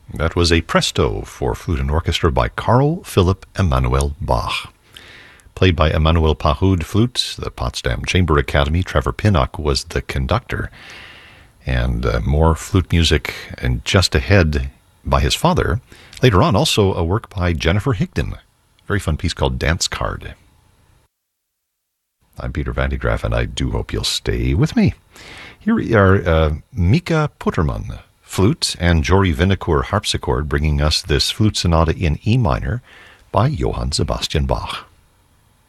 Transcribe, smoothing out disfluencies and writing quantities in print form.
That was a presto for flute and orchestra by Carl Philipp Emanuel Bach. Played by Emanuel Pahud flute, the Potsdam Chamber Academy. Trevor Pinnock was the conductor. And more flute music, and just ahead by his father. Later on, also a work by Jennifer Higdon. Very fun piece called Dance Card. I'm Peter Van de Graaff, and I do hope you'll stay with me. Here we are, Mika Putterman, flute, and Jory Vinokur harpsichord, bringing us this flute sonata in E minor by Johann Sebastian Bach.